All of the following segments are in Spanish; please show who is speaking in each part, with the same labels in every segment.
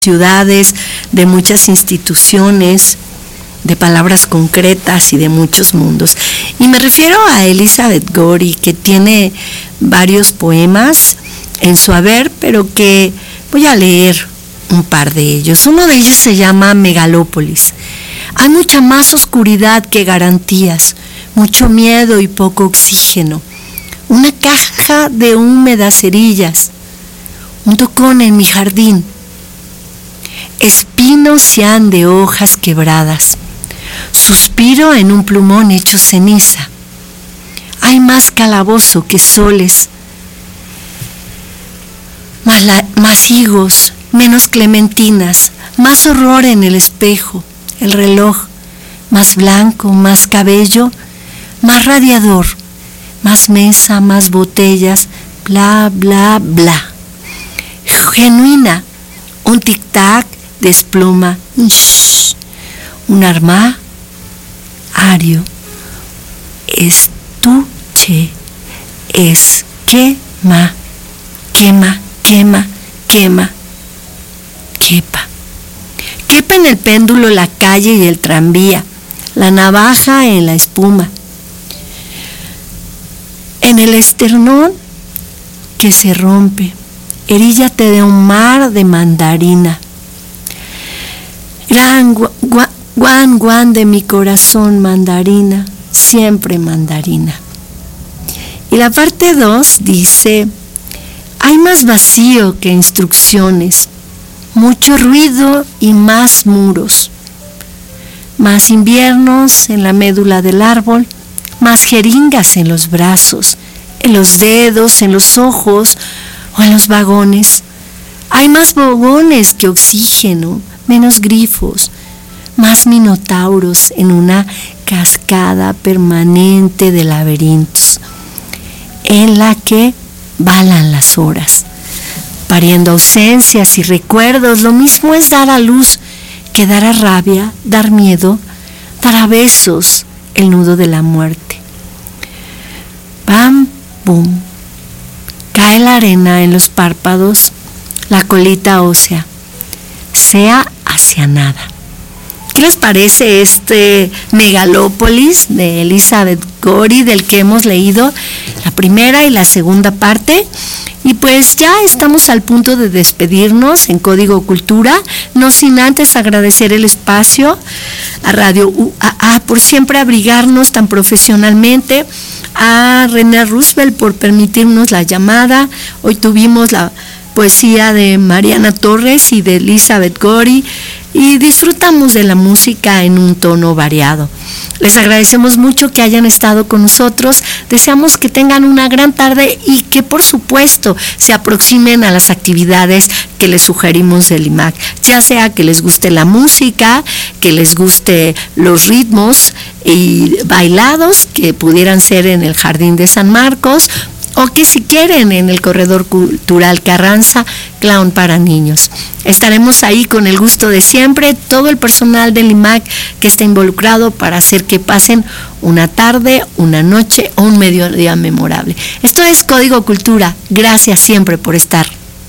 Speaker 1: ciudades, de muchas instituciones, de palabras concretas y de muchos mundos. Y me refiero a Elizabeth Gorey, que tiene varios poemas en su haber, pero que voy a leer un par de ellos. Uno de ellos se llama Megalópolis. Hay mucha más oscuridad que garantías, mucho miedo y poco oxígeno. Una caja de húmedas cerillas, un tocón en mi jardín. Espinos cian de hojas quebradas. Suspiro en un plumón hecho ceniza. Hay más calabozo que soles, más higos, menos clementinas, más horror en el espejo, el reloj, más blanco, más cabello, más radiador, más mesa, más botellas, bla, bla, bla. Genuina, un tic-tac desploma, shh, un armario, estuche, es quema, quema, quema, quema, quepa. Quepa en el péndulo la calle y el tranvía, la navaja en la espuma, en el esternón que se rompe, eríllate de un mar de mandarina. Gran guan de mi corazón, mandarina, siempre mandarina. Y la parte 2 dice: hay más vacío que instrucciones, mucho ruido y más muros, más inviernos en la médula del árbol, más jeringas en los brazos, en los dedos, en los ojos o en los vagones. Hay más bogones que oxígeno, menos grifos, más minotauros en una cascada permanente de laberintos, en la que balan las horas, pariendo ausencias y recuerdos. Lo mismo es dar a luz que dar a rabia, dar miedo, dar a besos el nudo de la muerte. Bam, bum, cae la arena en los párpados, la colita ósea, sea hacia nada. ¿Qué les parece este Megalópolis de Elizabeth Gorey, del que hemos leído la primera y la segunda parte? Y pues ya estamos al punto de despedirnos en Código Cultura, no sin antes agradecer el espacio a Radio UAA por siempre abrigarnos tan profesionalmente, a René Roosevelt por permitirnos la llamada. Hoy tuvimos la poesía de Mariana Torres y de Elizabeth Gorey y disfrutamos de la música en un tono variado. Les agradecemos mucho que hayan estado con nosotros, deseamos que tengan una gran tarde y que por supuesto se aproximen a las actividades que les sugerimos del IMAC, ya sea que les guste la música, que les guste los ritmos y bailados que pudieran ser en el Jardín de San Marcos, o que si quieren en el Corredor Cultural Carranza, Clown para niños. Estaremos ahí con el gusto de siempre, todo el personal del IMAC que está involucrado para hacer que pasen una tarde, una noche o un mediodía memorable. Esto es Código Cultura, gracias siempre por estar.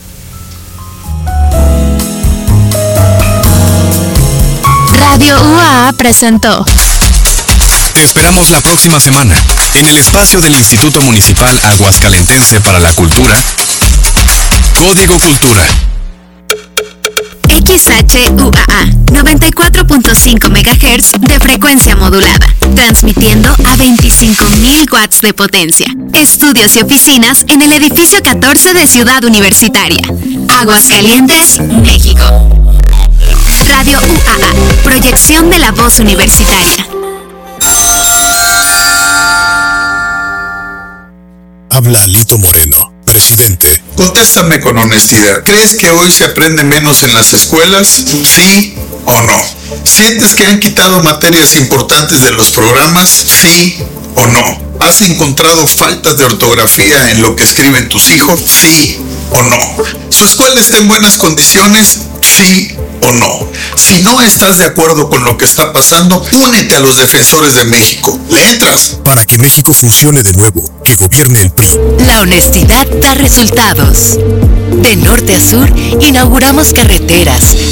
Speaker 2: Radio UAA presentó.
Speaker 3: Te esperamos la próxima semana en el espacio del Instituto Municipal Aguascalentense para la Cultura, Código Cultura.
Speaker 2: XHUAA 94.5 MHz de frecuencia modulada, transmitiendo a 25.000 watts de potencia. Estudios y oficinas en el edificio 14 de Ciudad Universitaria, Aguascalientes, México. Radio UAA, proyección de la voz universitaria.
Speaker 4: Habla Lito Moreno, presidente.
Speaker 5: Contéstame con honestidad. ¿Crees que hoy se aprende menos en las escuelas? ¿Sí o no? ¿Sientes que han quitado materias importantes de los programas? ¿Sí o no? ¿Has encontrado faltas de ortografía en lo que escriben tus hijos? ¿Sí o no? ¿Su escuela está en buenas condiciones? ¿Sí o no? Si no estás de acuerdo con lo que está pasando, únete a los defensores de México. ¿Le entras?
Speaker 4: Para que México funcione de nuevo, que gobierne el PRI.
Speaker 2: La honestidad da resultados. De norte a sur, inauguramos carreteras,